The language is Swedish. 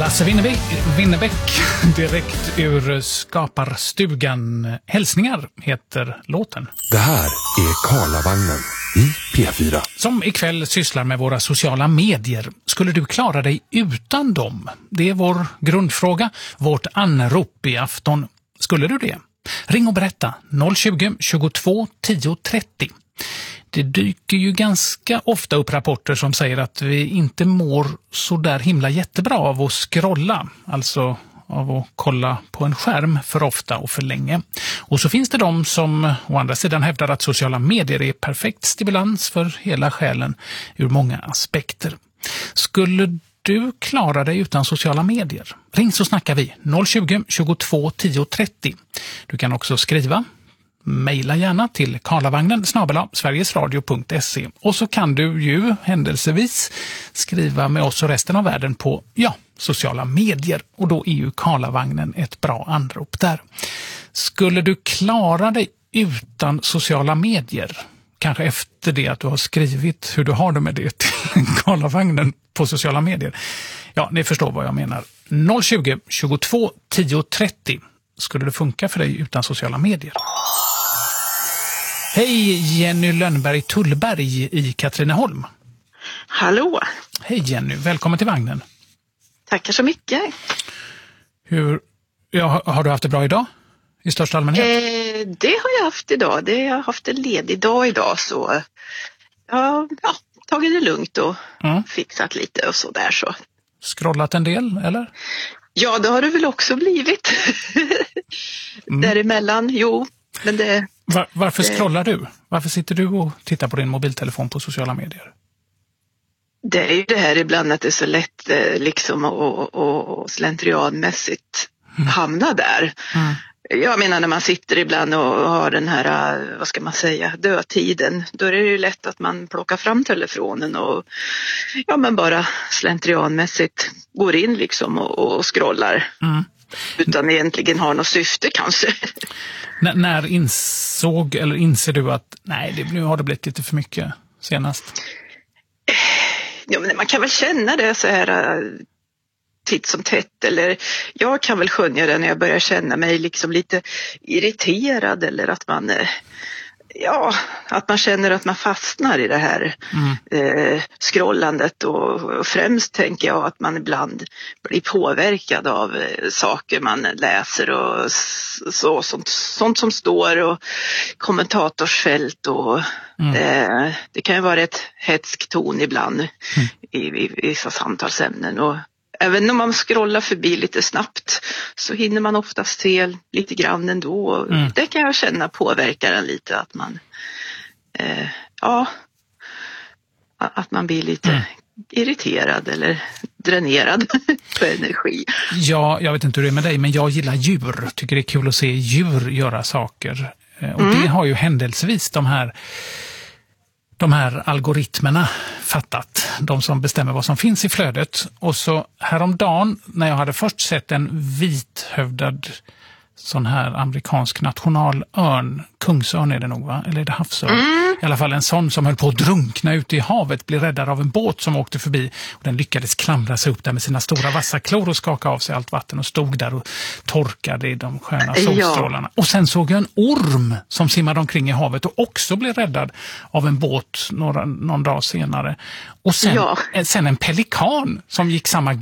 Lasse Winnerbäck direkt ur Skaparstugan. Hälsningar heter låten. Det här är Karlavagnen i P4. Som ikväll sysslar med våra sociala medier. Skulle du klara dig utan dem? Det är vår grundfråga, vårt anrop i afton. Skulle du det? Ring och berätta 020 22 10 30. Det dyker ju ganska ofta upp rapporter som säger att vi inte mår så där himla jättebra av att scrolla, alltså av att kolla på en skärm för ofta och för länge. Och så finns det de som å andra sidan hävdar att sociala medier är perfekt stimulans för hela själen ur många aspekter. Skulle du klara dig utan sociala medier? Ring så snackar vi 020 22 10 30. Du kan också skriva. Maila gärna till karlavagnen@sverigesradio.se och så kan du ju händelsevis skriva med oss och resten av världen på sociala medier, och då är ju Karlavagnen ett bra anrop där. Skulle du klara dig utan sociala medier? Kanske efter det att du har skrivit hur du har det med det till Karlavagnen på sociala medier. Ja, ni förstår vad jag menar. 020 22 10 30. Skulle det funka för dig utan sociala medier? Hej Jenny Lönnberg Tullberg i Katrineholm. Hallå. Hej Jenny, välkommen till vagnen. Tackar så mycket. Har du haft det bra idag i största allmänhet? Det har jag haft idag. Jag har haft en ledig dag idag, så tagit det lugnt och fixat lite och så där. Så. Scrollat en del, eller? Ja, det har det väl också blivit. Däremellan, jo. Men det... Varför scrollar du? Varför sitter du och tittar på din mobiltelefon på sociala medier? Det är ju det här ibland att det är så lätt liksom och slentrianmässigt hamna där. Jag menar när man sitter ibland och har den här, vad ska man säga, dödtiden, då är det ju lätt att man plockar fram telefonen och men bara slentrianmässigt går in liksom och scrollar. Utan egentligen har något syfte kanske. När inser du att nu har det blivit lite för mycket senast? Ja, men man kan väl känna det så här titt som tätt, eller jag kan väl skönja det när jag börjar känna mig liksom lite irriterad, eller att man att man känner att man fastnar i det här scrollandet, och främst tänker jag att man ibland blir påverkad av saker man läser och sånt som står, och kommentatorsfält, och det kan ju vara ett hetsk ton ibland i vissa samtalsämnen, och även om man scrollar förbi lite snabbt så hinner man oftast se lite grann ändå. Det kan jag känna påverkar en lite, att man att man blir lite irriterad eller dränerad på energi. Ja, jag vet inte hur det är med dig, men jag gillar djur. Tycker det är kul att se djur göra saker. Och det har ju händelsevis de här algoritmerna fattat. De som bestämmer vad som finns i flödet. Och så häromdagen, när jag hade först sett en vithövdad sån här amerikansk nationalörn, kungsörn är det nog, va? Eller är det havsörn? I alla fall en sån som höll på att drunkna ute i havet, blev räddad av en båt som åkte förbi, och den lyckades klamra sig upp där med sina stora vassa klor och skaka av sig allt vatten och stod där och torkade i de sköna solstrålarna. Och sen såg jag en orm som simmade omkring i havet och också blev räddad av en båt någon dag senare. Och sen en pelikan som gick samma